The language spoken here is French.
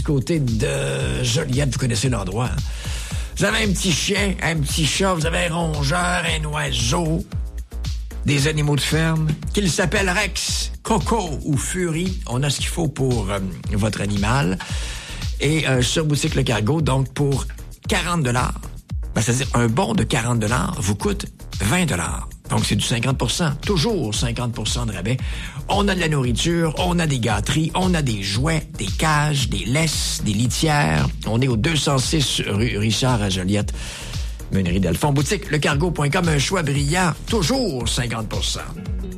du côté de Joliette, vous connaissez l'endroit. Hein? Vous avez un petit chien, un petit chat, vous avez un rongeur, un oiseau, des animaux de ferme, qu'il s'appelle Rex, Coco ou Fury. On a ce qu'il faut pour votre animal. Et sur Boutique Le Cargo, donc pour 40 $, c'est-à-dire un bon de 40 $ vous coûte 20 $. Donc, c'est du 50 toujours 50 de rabais. On a de la nourriture, on a des gâteries, on a des jouets, des cages, des laisses, des litières. On est au 206 rue Richard à Joliette, Meunerie Delphont. Boutique lecargo.com, un choix brillant, toujours 50 %.